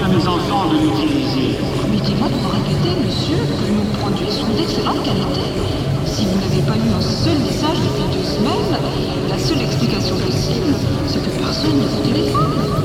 à mes enfants de l'utiliser. Permettez-moi de vous répéter, monsieur, que nos produits sont d'excellente qualité. Si vous n'avez pas eu un seul message depuis 2 semaines, la seule explication possible, c'est que personne ne vous téléphone.